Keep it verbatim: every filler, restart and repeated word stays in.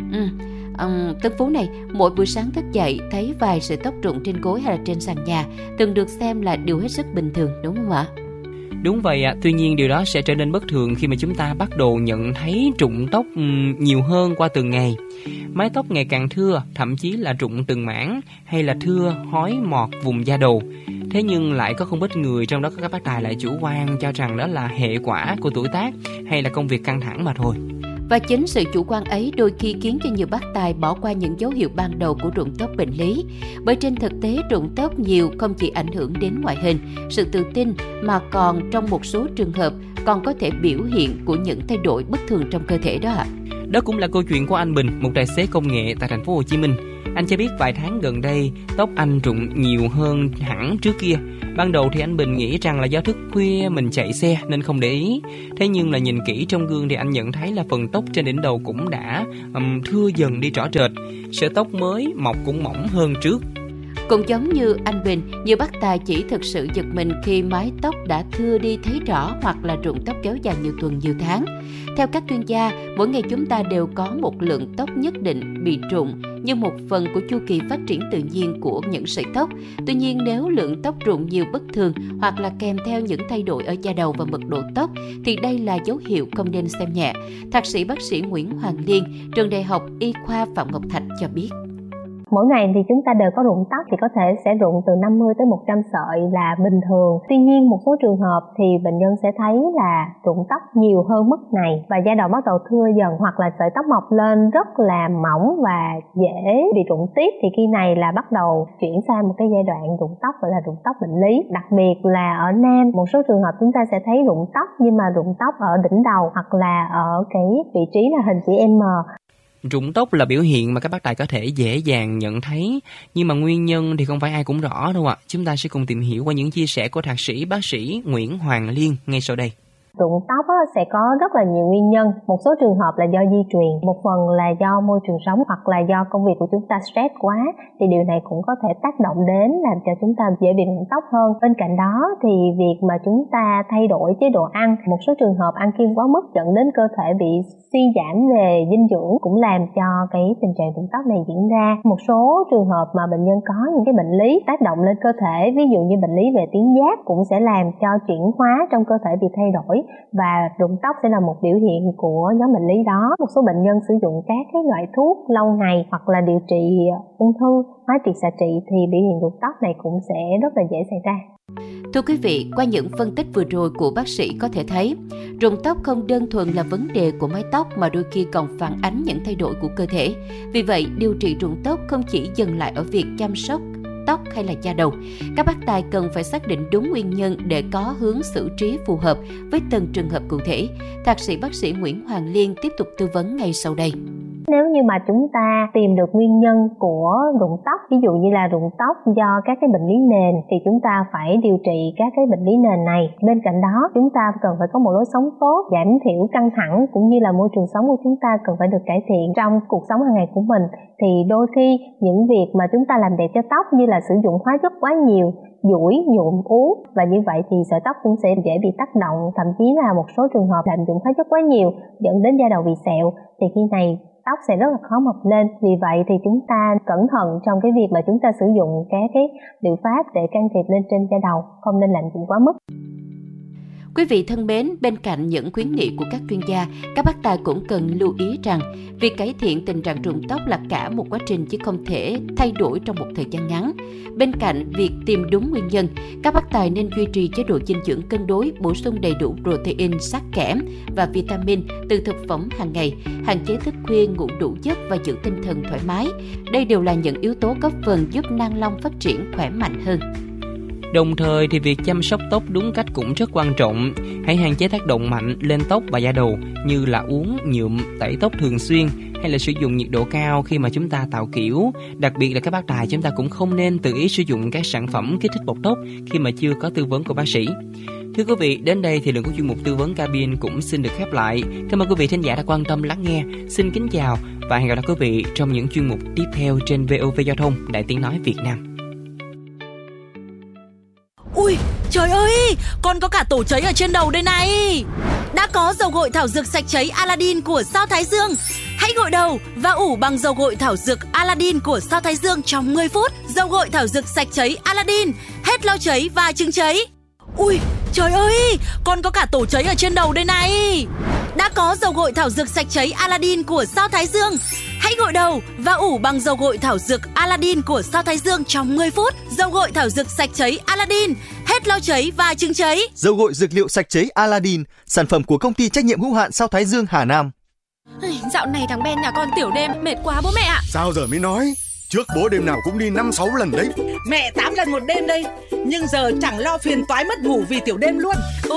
Ừ. Um, Tân Phú này, mỗi buổi sáng thức dậy thấy vài sợi tóc rụng trên gối hay là trên sàn nhà từng được xem là điều hết sức bình thường, đúng không ạ? Đúng vậy ạ, tuy nhiên điều đó sẽ trở nên bất thường khi mà chúng ta bắt đầu nhận thấy rụng tóc um, nhiều hơn qua từng ngày. Mái tóc ngày càng thưa, thậm chí là rụng từng mảng hay là thưa, hói mọt vùng da đầu. Thế nhưng lại có không ít người, trong đó có các bác tài, lại chủ quan cho rằng đó là hệ quả của tuổi tác hay là công việc căng thẳng mà thôi. Và chính sự chủ quan ấy đôi khi khiến cho nhiều bác tài bỏ qua những dấu hiệu ban đầu của rụng tóc bệnh lý. Bởi trên thực tế, rụng tóc nhiều không chỉ ảnh hưởng đến ngoại hình, sự tự tin, mà còn trong một số trường hợp còn có thể biểu hiện của những thay đổi bất thường trong cơ thể đó ạ. Đó cũng là câu chuyện của anh Bình, một tài xế công nghệ tại thành phố Hồ Chí Minh. Anh cho biết vài tháng gần đây, tóc anh rụng nhiều hơn hẳn trước kia. Ban đầu thì anh Bình nghĩ rằng là do thức khuya mình chạy xe nên không để ý. Thế nhưng là nhìn kỹ trong gương thì anh nhận thấy là phần tóc trên đỉnh đầu cũng đã um, thưa dần đi rõ rệt. Sợi tóc mới mọc cũng mỏng hơn trước. Cũng giống như anh Bình, nhiều bác tài chỉ thực sự giật mình khi mái tóc đã thưa đi thấy rõ hoặc là rụng tóc kéo dài nhiều tuần nhiều tháng. Theo các chuyên gia, mỗi ngày chúng ta đều có một lượng tóc nhất định bị rụng như một phần của chu kỳ phát triển tự nhiên của những sợi tóc. Tuy nhiên, nếu lượng tóc rụng nhiều bất thường hoặc là kèm theo những thay đổi ở da đầu và mật độ tóc thì đây là dấu hiệu không nên xem nhẹ. Thạc sĩ bác sĩ Nguyễn Hoàng Liên, trường Đại học Y khoa Phạm Ngọc Thạch cho biết. Mỗi ngày thì chúng ta đều có rụng tóc, thì có thể sẽ rụng từ năm mươi tới một trăm sợi là bình thường. Tuy nhiên một số trường hợp thì bệnh nhân sẽ thấy là rụng tóc nhiều hơn mức này và da đầu bắt đầu thưa dần, hoặc là sợi tóc mọc lên rất là mỏng và dễ bị rụng tiếp, thì khi này là bắt đầu chuyển sang một cái giai đoạn rụng tóc gọi là rụng tóc bệnh lý. Đặc biệt là ở nam, một số trường hợp chúng ta sẽ thấy rụng tóc nhưng mà rụng tóc ở đỉnh đầu hoặc là ở cái vị trí là hình chữ M. Rụng tóc là biểu hiện mà các bác tài có thể dễ dàng nhận thấy, nhưng mà nguyên nhân thì không phải ai cũng rõ đâu ạ. Chúng ta sẽ cùng tìm hiểu qua những chia sẻ của thạc sĩ bác sĩ Nguyễn Hoàng Liên ngay sau đây. Rụng tóc sẽ có rất là nhiều nguyên nhân. Một số trường hợp là do di truyền, một phần là do môi trường sống hoặc là do công việc của chúng ta stress quá, thì điều này cũng có thể tác động đến làm cho chúng ta dễ bị rụng tóc hơn. Bên cạnh đó thì việc mà chúng ta thay đổi chế độ ăn, một số trường hợp ăn kiêng quá mức dẫn đến cơ thể bị suy giảm về dinh dưỡng cũng làm cho cái tình trạng rụng tóc này diễn ra. Một số trường hợp mà bệnh nhân có những cái bệnh lý tác động lên cơ thể, ví dụ như bệnh lý về tuyến giáp cũng sẽ làm cho chuyển hóa trong cơ thể bị thay đổi, và rụng tóc sẽ là một biểu hiện của nhóm bệnh lý đó. Một số bệnh nhân sử dụng các cái loại thuốc lâu ngày hoặc là điều trị ung thư, hóa trị xạ trị thì biểu hiện rụng tóc này cũng sẽ rất là dễ xảy ra. Thưa quý vị, qua những phân tích vừa rồi của bác sĩ có thể thấy, rụng tóc không đơn thuần là vấn đề của mái tóc mà đôi khi còn phản ánh những thay đổi của cơ thể. Vì vậy, điều trị rụng tóc không chỉ dừng lại ở việc chăm sóc tóc hay là da đầu. Các bác tài cần phải xác định đúng nguyên nhân để có hướng xử trí phù hợp với từng trường hợp cụ thể. Thạc sĩ bác sĩ Nguyễn Hoàng Liên tiếp tục tư vấn ngay sau đây. Nếu như mà chúng ta tìm được nguyên nhân của rụng tóc, ví dụ như là rụng tóc do các cái bệnh lý nền, thì chúng ta phải điều trị các cái bệnh lý nền này. Bên cạnh đó, chúng ta cần phải có một lối sống tốt, giảm thiểu căng thẳng, cũng như là môi trường sống của chúng ta cần phải được cải thiện trong cuộc sống hàng ngày của mình. Thì đôi khi những việc mà chúng ta làm đẹp cho tóc như là sử dụng hóa chất quá nhiều, duỗi, nhuộm, uống, và như vậy thì sợi tóc cũng sẽ dễ bị tác động, thậm chí là một số trường hợp lạm dụng hóa chất quá nhiều dẫn đến da đầu bị sẹo, thì khi này tóc sẽ rất là khó mọc lên. Vì vậy thì chúng ta cẩn thận trong cái việc mà chúng ta sử dụng các cái liệu pháp để can thiệp lên trên da đầu, không nên lạm dụng quá mức. Quý vị thân mến, bên cạnh những khuyến nghị của các chuyên gia, các bác tài cũng cần lưu ý rằng việc cải thiện tình trạng rụng tóc là cả một quá trình chứ không thể thay đổi trong một thời gian ngắn. Bên cạnh việc tìm đúng nguyên nhân, các bác tài nên duy trì chế độ dinh dưỡng cân đối, bổ sung đầy đủ protein, sắt, kẽm và vitamin từ thực phẩm hàng ngày, hạn chế thức khuya, ngủ đủ giấc và giữ tinh thần thoải mái. Đây đều là những yếu tố góp phần giúp nang long phát triển khỏe mạnh hơn. Đồng thời thì việc chăm sóc tóc đúng cách cũng rất quan trọng. Hãy hạn chế tác động mạnh lên tóc và da đầu như là uống, nhuộm, tẩy tóc thường xuyên hay là sử dụng nhiệt độ cao khi mà chúng ta tạo kiểu. Đặc biệt là các bác tài, chúng ta cũng không nên tự ý sử dụng các sản phẩm kích thích bọt tóc khi mà chưa có tư vấn của bác sĩ. Thưa quý vị, đến đây thì lượng của chuyên mục tư vấn cabin cũng xin được khép lại. Cảm ơn quý vị thính giả đã quan tâm lắng nghe. Xin kính chào và hẹn gặp lại quý vị trong những chuyên mục tiếp theo trên vê o vê Giao thông Đài Tiếng nói Việt Nam. Ui, trời ơi, con có cả tổ cháy ở trên đầu đây này. Đã có dầu gội thảo dược sạch cháy Aladdin của Sao Thái Dương. Hãy gội đầu và ủ bằng dầu gội thảo dược Aladdin của Sao Thái Dương trong mười phút. Dầu gội thảo dược sạch cháy Aladdin, hết lau cháy và chứng cháy. Ui, trời ơi, còn có cả tổ cháy ở trên đầu đây này. Đã có dầu gội thảo dược sạch cháy Aladdin của Sao Thái Dương. Hãy gội đầu và ủ bằng dầu gội thảo dược Aladdin của Sao Thái Dương trong mười phút. Dầu gội thảo dược sạch cháy Aladdin, hết lau cháy và chứng cháy. Dầu gội dược liệu sạch cháy Aladdin, sản phẩm của công ty trách nhiệm hữu hạn Sao Thái Dương Hà Nam. Dạo này thằng Ben nhà con tiểu đêm mệt quá bố mẹ ạ. Sao giờ mới nói? Trước bố đêm nào cũng đi năm sáu lần đấy. Mẹ tám lần một đêm đây, nhưng giờ chẳng lo phiền toái mất ngủ vì tiểu đêm luôn.